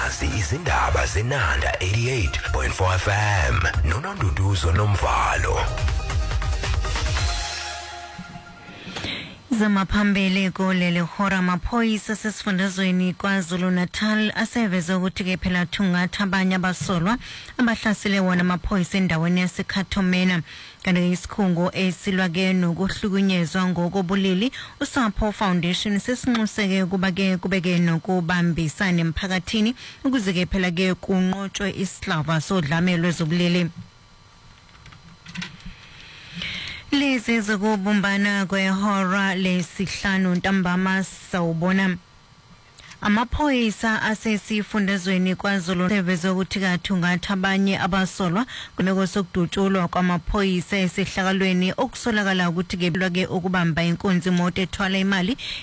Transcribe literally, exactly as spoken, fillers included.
nazi izindaba zenanda eighty-eight point four F M noNonduduzo Nomvalo. Zamaphambili kuleli hora amaphoyisa sesifundazweni KwaZulu Natal aseveza ukuthi ke phela thungatha abanye abasolwa abahlasele wona amaphoyisa endaweni yaseKhathomena kanti isikhungo esilwa ke nokuhlukunyezwa ngokobulili uSapho Foundation sesinxuseke kuba ke kubeke nokubambisana emphakathini ukuze ke phela ke kunqotshwe isihlava sodlamelo ezobulili. Lezi zokubumbana kwehora lesihlanu ntambama sawubona amaphoyisa asesifundazweni KwaZulu seveza ukuthi kathungatha abanye abasolwa kunoko sokudutshulwa kwamaphoyisa esehlakalweni okusolakala ukuthi ke ukubamba inkunzi imoto ethwala imali